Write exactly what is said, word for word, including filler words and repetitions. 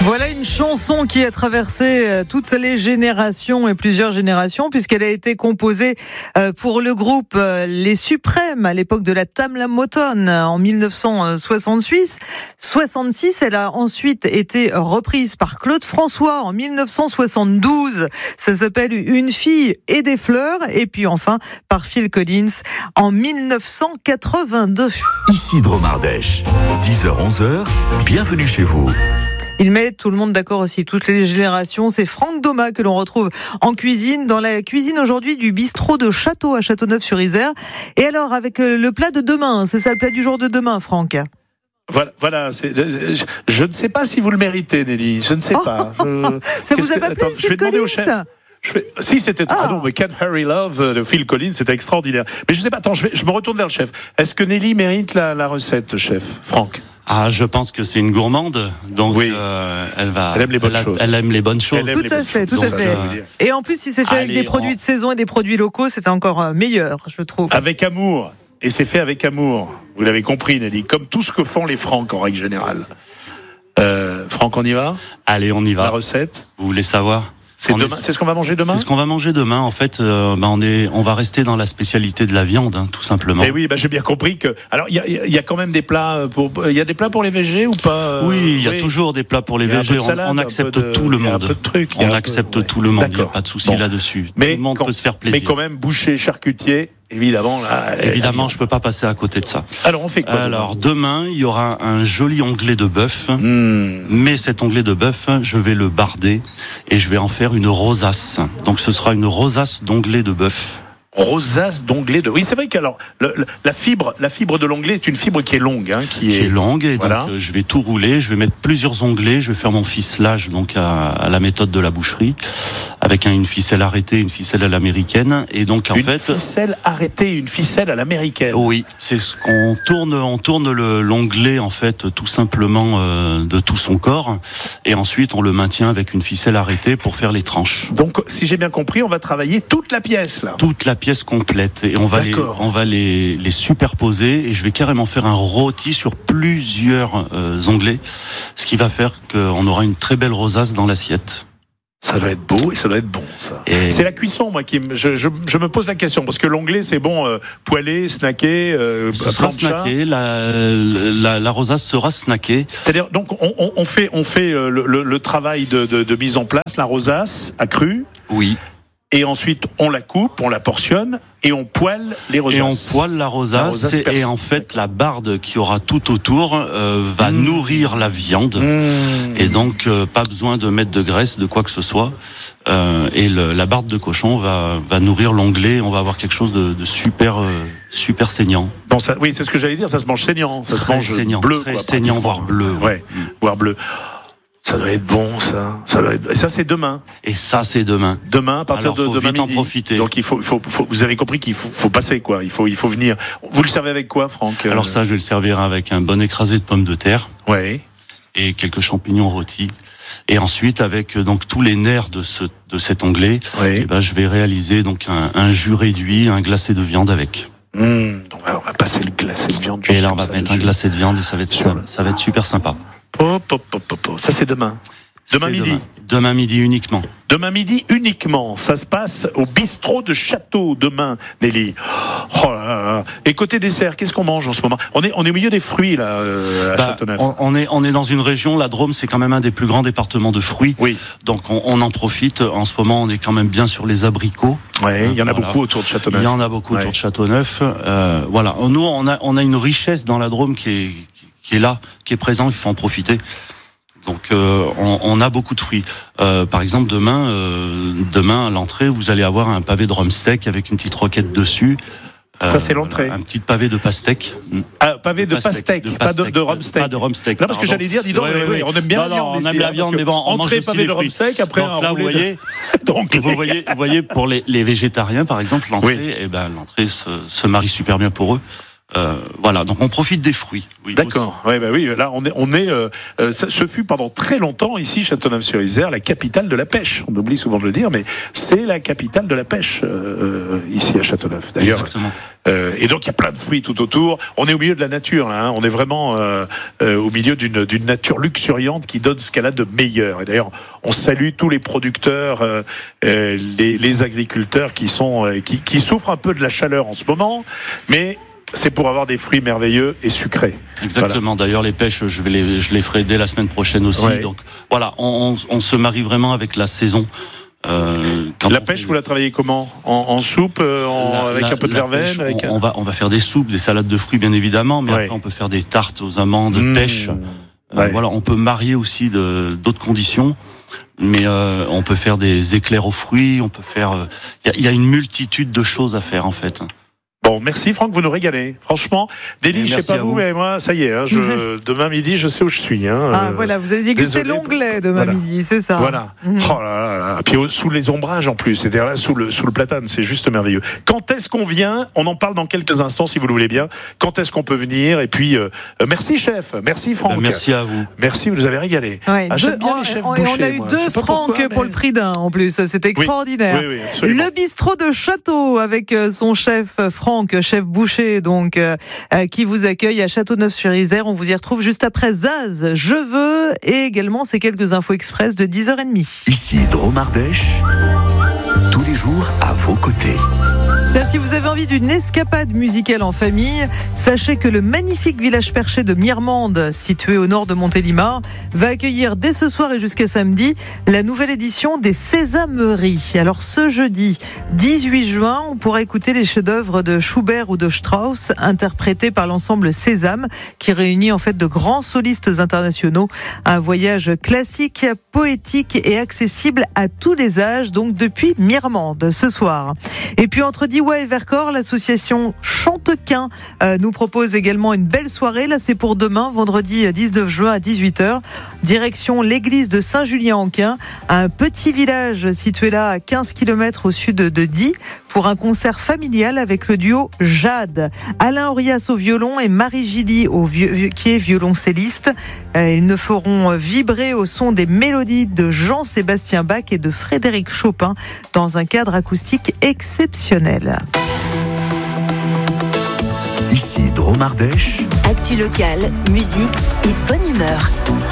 Voilà une chanson qui a traversé toutes les générations et plusieurs générations puisqu'elle a été composée pour le groupe Les Suprêmes à l'époque de la Tamla Motown en dix-neuf cent soixante-six. soixante-six, elle a ensuite été reprise par Claude François en dix-neuf cent soixante-douze. Ça s'appelle Une fille et des fleurs. Et puis enfin par Phil Collins en dix-neuf cent quatre-vingt-deux. Ici Dromardèche, dix heures onze heures, bienvenue chez vous. Il met tout le monde d'accord aussi, toutes les générations. C'est Franck Doma que l'on retrouve en cuisine, dans la cuisine aujourd'hui du bistrot de Château à Châteauneuf-sur-Isère. Et alors, avec le plat de demain, c'est ça le plat du jour de demain, Franck ? Voilà, voilà c'est, je, je ne sais pas si vous le méritez, Nelly. Je ne sais oh, pas. Je, ça vous a pas plu, Phil Collins ? Je fais, si c'était ah. ah non mais Can't Hurry Love de Phil Collins, c'était extraordinaire. Mais je sais pas. Attends, je, vais, je me retourne vers le chef. Est-ce que Nelly mérite la, la recette, chef Franck ? Ah, je pense que c'est une gourmande, donc oui. euh, elle va. Elle aime les bonnes elle a, choses. Elle aime les bonnes choses. Tout à fait, tout à fait. Et en plus, si c'est fait Allez, avec des produits on... de saison et des produits locaux, c'est encore meilleur, je trouve. Avec amour. Et c'est fait avec amour. Vous l'avez compris, Nelly. Comme tout ce que font les Francs en règle générale. Euh, Franck, on y va ? Allez, on y va. La recette ? Vous voulez savoir ? C'est, demain, est... c'est ce qu'on va manger demain ? C'est ce qu'on va manger demain. En fait, euh, bah on, est, on va rester dans la spécialité de la viande, hein, tout simplement. Et oui, bah j'ai bien compris que. Alors, il y a, y a quand même des plats pour. Il y a des plats pour les végés ou pas ? Oui, il y a oui. toujours des plats pour les végés. On, on accepte de, tout le monde. Truc, on accepte ouais. tout le monde. Il n'y a pas de souci bon. là-dessus. Mais tout le monde quand, peut se faire plaisir. Mais quand même, boucher, charcutier. Évidemment, là, évidemment, je peux pas passer à côté de ça. Alors, on fait quoi ? Alors, demain, il y aura un joli onglet de bœuf. Mmh. Mais cet onglet de bœuf, je vais le barder et je vais en faire une rosace. Donc, ce sera une rosace d'onglet de bœuf. Rosace d'onglet de. Oui, c'est vrai que alors le, le, la fibre, la fibre de l'onglet, c'est une fibre qui est longue, hein, qui, qui est... est longue. Et voilà. donc, euh, je vais tout rouler. Je vais mettre plusieurs onglets. Je vais faire mon ficelage donc à, à la méthode de la boucherie, avec un, une ficelle arrêtée, une ficelle à l'américaine. Et donc en une fait, une ficelle arrêtée, une ficelle à l'américaine. Oui, c'est ce qu'on tourne. On tourne le, l'onglet en fait tout simplement euh, de tout son corps, et ensuite on le maintient avec une ficelle arrêtée pour faire les tranches. Donc, si j'ai bien compris, on va travailler toute la pièce là. Toute la pièce complète, et on va les on va les les superposer, et je vais carrément faire un rôti sur plusieurs euh, onglets, ce qui va faire qu'on aura une très belle rosace dans l'assiette. Ça doit être beau et ça doit être bon, ça. Et c'est la cuisson, moi, qui me, je, je, je me pose la question, parce que l'onglet, c'est bon, euh, poêlé, snacké, euh, ce sera snacké, la, la, la rosace sera snackée. C'est-à-dire, donc, on, on, on fait, on fait le, le, le travail de, de, de mise en place, la rosace à cru. Oui. Et ensuite, on la coupe, on la portionne et on poêle les rosaces. Et on poêle la rosace, la rosace et, et en fait, la barde qui aura tout autour euh, va mmh. nourrir la viande. Mmh. Et donc, euh, pas besoin de mettre de graisse, de quoi que ce soit. Euh, et le, la barde de cochon va, va nourrir l'onglet. On va avoir quelque chose de, de super, euh, super saignant. Bon, ça, oui, c'est ce que j'allais dire. Ça se mange saignant. Ça très se mange saignant, bleu. Très quoi, saignant, voire bleu. Ouais, ouais. Mmh. voire bleu. Ça doit être bon, ça. ça doit être... Et ça, c'est demain. Et ça, c'est demain. Demain, à partir Alors, de demain midi. en profiter. Donc, il faut, il faut, faut, vous avez compris qu'il faut, faut passer, quoi. Il faut, il faut venir. Vous le servez avec quoi, Franck ? Alors ça, je vais le servir avec un bon écrasé de pommes de terre. Ouais. Et quelques champignons rôtis. Et ensuite, avec donc tous les nerfs de ce de cet onglet, ouais. eh ben, je vais réaliser donc un, un jus réduit, un glacé de viande avec. Mmh. Donc, on va passer le glacé de viande. Et là, on va mettre dessus. un glacé de viande et ça va être super, ça va être super sympa. Pop, pop, pop, pop. Ça, c'est demain. Demain c'est midi. Demain. demain midi uniquement. Demain midi uniquement. Ça se passe au bistrot de Château demain, Nelly. Oh là là. Et côté dessert, qu'est-ce qu'on mange en ce moment ? On est, on est au milieu des fruits là, euh, à bah, Châteauneuf. On, on est, on est dans une région. La Drôme, c'est quand même un des plus grands départements de fruits. Oui. Donc on, on en profite. En ce moment, on est quand même bien sur les abricots. Ouais. Il y en a voilà. beaucoup autour de Châteauneuf. Il y en a beaucoup ouais. autour de Châteauneuf. Euh, voilà. Nous, on a, on a une richesse dans la Drôme qui est, qui, qui est là, qui est présente. Il faut en profiter. Donc euh, on, on a beaucoup de fruits. Euh, par exemple, demain, euh, demain à l'entrée, vous allez avoir un pavé de rumsteak avec une petite roquette dessus. Euh, Ça c'est l'entrée. Un petit pavé de pastèque. Ah, pavé de pastèque, pastèque, pas de, de rumsteak. Pas de rumsteak. Non, parce que j'allais dire, dis donc, oui, oui, oui. on aime bien non, la viande. Non, on aime la viande, mais bon, on entrée mange pavé de rumsteak, après donc, un là, vous voyez, de... donc vous voyez, vous voyez, pour les, les végétariens, par exemple, l'entrée, oui. eh ben l'entrée se, se marie super bien pour eux. Euh, voilà, donc on profite des fruits. Oui, d'accord. Ouais, bah oui. Là, on est, on est. Euh, euh, ça, ce fut pendant très longtemps ici, Châteauneuf-sur-Isère, la capitale de la pêche. On oublie souvent de le dire, mais c'est la capitale de la pêche euh, ici à Châteauneuf. D'ailleurs. Exactement. Euh, et donc il y a plein de fruits tout autour. On est au milieu de la nature. Hein. On est vraiment euh, euh, au milieu d'une, d'une nature luxuriante qui donne ce qu'elle a de meilleur. Et d'ailleurs, on salue tous les producteurs, euh, euh, les, les agriculteurs qui sont, euh, qui, qui souffrent un peu de la chaleur en ce moment, mais c'est pour avoir des fruits merveilleux et sucrés. Exactement. Voilà. D'ailleurs, les pêches, je vais les, je les ferai dès la semaine prochaine aussi. Ouais. Donc voilà, on, on, on se marie vraiment avec la saison. Euh, la pêche, fait... vous la travaillez comment ? En, en soupe, euh, en, la, avec la, un peu de verveine pêche, avec... on, on, va, on va faire des soupes, des salades de fruits, bien évidemment, mais ouais. après on peut faire des tartes aux amandes, mmh. pêche. Euh, ouais. Voilà, on peut marier aussi de, d'autres conditions. Mais euh, on peut faire des éclairs aux fruits, on peut faire. Il euh, y, y a une multitude de choses à faire en fait. Bon, merci Franck, vous nous régalez. Franchement, Nelly, je sais pas vous, vous, mais moi, ça y est, hein, je, demain midi, je sais où je suis. Hein, ah, euh, voilà, vous avez dit que c'est l'onglet demain voilà. midi, c'est ça. Voilà. Mmh. Oh là là là. Puis sous les ombrages en plus, c'est-à-dire là, sous le, sous le platane, c'est juste merveilleux. Quand est-ce qu'on vient ? On en parle dans quelques instants, si vous le voulez bien. Quand est-ce qu'on peut venir ? Et puis, euh, merci chef, merci Franck. Ben, merci à vous. Merci, vous nous avez régalé. Ouais, ah, j'aime deux, bien on, les chefs on, bouchers, on a eu moi. deux Franck pourquoi, mais... pour le prix d'un en plus, c'était extraordinaire. Oui, oui, oui, le bistrot de Château avec son chef Franck, chef boucher. Donc, euh, qui vous accueille à Châteauneuf-sur-Isère. On vous y retrouve juste après Zaz, Je veux, et également ces quelques infos express de dix heures trente. Ici Drôme Ardèche, tous les jours à vos côtés. Si vous avez envie d'une escapade musicale en famille, sachez que le magnifique village perché de Mirmande, situé au nord de Montélimar, va accueillir dès ce soir et jusqu'à samedi la nouvelle édition des Sésameries. Alors ce jeudi dix-huit juin, on pourra écouter les chefs-d'œuvre de Schubert ou de Strauss interprétés par l'ensemble Sésame, qui réunit en fait de grands solistes internationaux. Un voyage classique, poétique et accessible à tous les âges, donc depuis Mirmande ce soir. Et puis entre Diwa et Vercors, l'association Chantequin euh, nous propose également une belle soirée. Là, c'est pour demain, vendredi dix-neuf juin à dix-huit heures. Direction l'église de Saint-Julien-en-Quin, un petit village situé là à quinze kilomètres au sud de Die, pour un concert familial avec le duo Jade. Alain Aurias au violon et Marie Gilly au vieux, qui est violoncelliste. Euh, ils nous feront vibrer au son des mélodies de Jean-Sébastien Bach et de Frédéric Chopin dans un cadre acoustique exceptionnel. Ici Drôme Ardèche. Actu locale, musique et bonne humeur.